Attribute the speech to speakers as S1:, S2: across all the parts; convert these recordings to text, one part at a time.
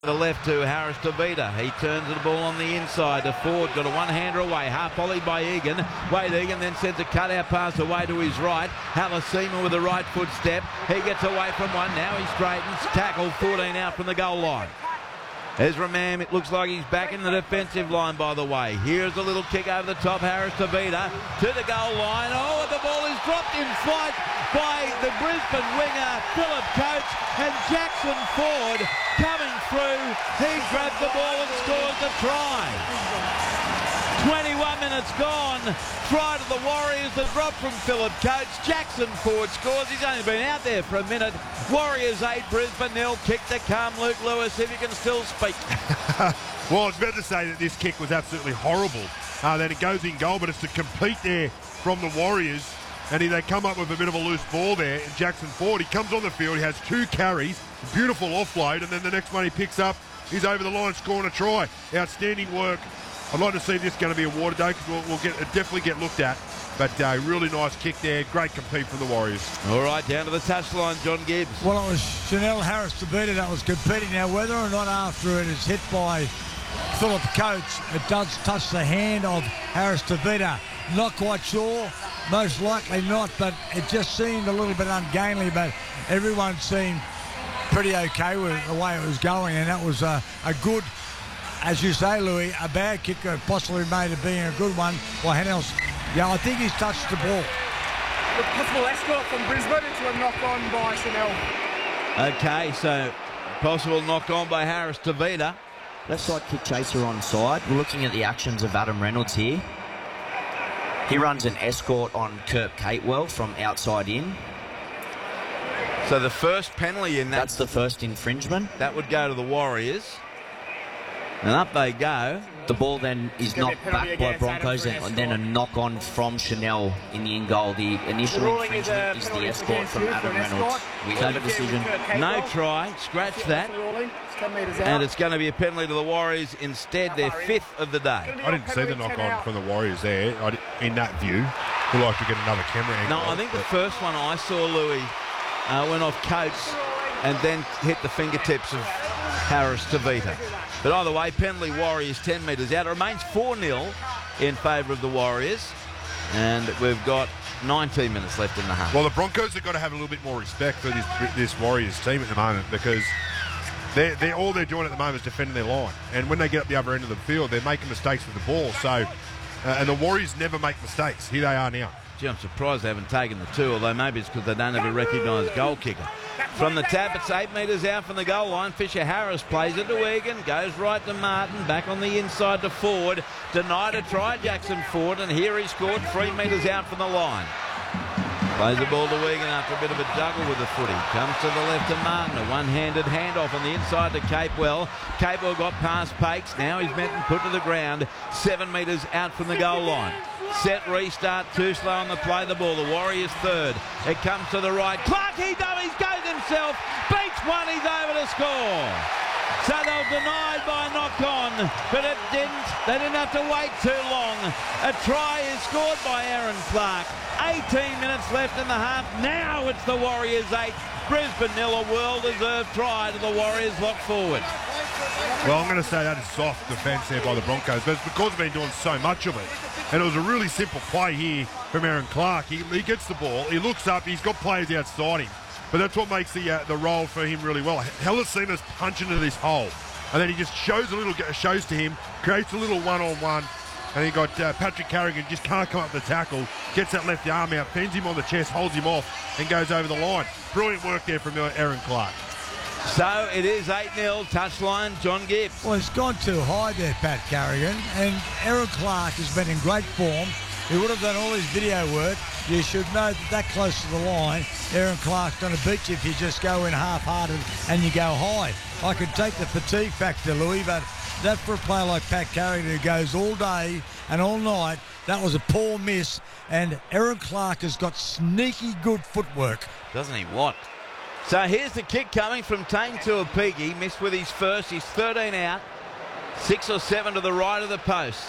S1: The left to Harris Tavita. He turns the ball on the inside to Ford. Got a one-hander away. Half volleyed by Egan. Wade Egan then sends a cut-out pass away to his right. Halasima with a right foot step. He gets away from one. Now he straightens. Tackle 14 out from the goal line. Ezra Mam, it looks like he's back in the defensive line, by the way. Here's a little kick over the top. Harris Tavita to the goal line. Oh, the ball is dropped in flight by the Brisbane winger, Philip Coates, and Jackson Ford coming through. He grabbed the ball and scores the try. 21 minutes gone. Try to the Warriors. The drop from Philip Coates. Jackson Ford scores. He's only been out there for a minute. Warriors 8, Brisbane 0. Kick to come. Luke Lewis, if you can still speak.
S2: Well, I was about to say that this kick was absolutely horrible. Then it goes in goal, but it's to compete there from the Warriors. And they come up with a bit of a loose ball there. And Jackson Ford, he comes on the field. He has 2 carries. Beautiful offload. And then the next one he picks up, he's over the line scoring a try. Outstanding work. I'd like to see this going to be awarded, though, because we'll definitely get looked at. But really nice kick there. Great compete from the Warriors.
S1: All right, down to the touchline, John Gibbs.
S3: Well, it was Chanel Harris Tavita that was competing. Now, whether or not after it is hit by Philip Coates, it does touch the hand of Harris Tavita. Not quite sure. Most likely not, but it just seemed a little bit ungainly. But everyone seemed pretty okay with the way it was going, and that was a good, as you say, Louis, a bad kick that possibly made it being a good one. Well, Hennels, yeah, I think he's touched the ball.
S4: The possible escort from Brisbane into a knock-on by Chanel.
S1: Okay, so possible knock-on by Harris Tavita.
S5: Left side kick chaser on side. We're looking at the actions of Adam Reynolds here. He runs an escort on Kirk Catewell from outside in.
S1: So the first penalty in that...
S5: That's the first infringement.
S1: That would go to the Warriors. And up they go.
S5: The ball then is knocked back by Broncos and then a knock-on from Chanel in the in goal. The initial infringement is the escort from Adam Reynolds. We have a decision.
S1: No try. Scratch that. And it's going to be a penalty to the Warriors instead. Their 5th of the day.
S2: I didn't see the knock-on from the Warriors there. In that view, we'd like to get another camera angle.
S1: No, I think the first one I saw, Louis, went off Coates and then hit the fingertips of Harris Tavita. But either way, penalty Warriors 10 metres out. It remains 4-0 in favour of the Warriors. And we've got 19 minutes left in the half.
S2: Well, the Broncos have got to have a little bit more respect for this Warriors team at the moment, because they're all they're doing at the moment is defending their line. And when they get up the other end of the field, they're making mistakes with the ball. So, and the Warriors never make mistakes. Here they are now.
S1: Gee, I'm surprised they haven't taken the 2, although maybe it's because they don't have a recognised goal kicker. From the tap, it's 8 metres out from the goal line. Fisher Harris plays it to Egan, goes right to Martin, back on the inside to Ford. Denied a try, Jackson Ford, and here he scored 3 metres out from the line. Plays the ball to Egan after a bit of a juggle with the footy. Comes to the left to Martin, a one-handed handoff on the inside to Capewell. Capewell got past Pakes, now he's met and put to the ground, 7 metres out from the goal line. Set, restart, too slow on the play, the ball. The Warriors 3rd. It comes to the right. Clark, he dummies, goes himself, beats one, he's over to score. So they were denied by a knock-on, but they didn't have to wait too long. A try is scored by Aaron Clark. 18 minutes left in the half. Now it's the Warriors 8. Brisbane 0, a well-deserved try to the Warriors lock forward.
S2: Well, I'm going to say that is soft defence there by the Broncos, but it's because they've been doing so much of it. And it was a really simple play here from Aaron Clark. He gets the ball, he looks up, he's got players outside him. But that's what makes the role for him really well. Helasima's punch into this hole, and then he just shows to him, creates a little one-on-one, and he got Patrick Carrigan just can't come up the tackle, gets that left arm out, pins him on the chest, holds him off, and goes over the line. Brilliant work there from Aaron Clark.
S1: So it is 8-0, touchline, John Gibbs.
S3: Well, it's gone too high there, Pat Carrigan, and Aaron Clark has been in great form. He would have done all his video work. You should know that close to the line, Aaron Clark's going to beat you if you just go in half-hearted and you go high. I could take the fatigue factor, Louis, but that for a player like Pat Carrigan who goes all day and all night, that was a poor miss, and Aaron Clark has got sneaky good footwork.
S1: Doesn't he what? So here's the kick coming from Tane Tuapiki. Missed with his first. He's 13 out. 6 or 7 to the right of the post.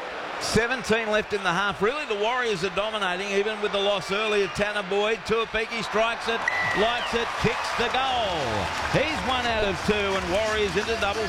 S1: 17 left in the half. Really, the Warriors are dominating, even with the loss earlier. Tanner Boyd, Tuapiki strikes it, lights it, kicks the goal. He's 1 out of 2 and Warriors into double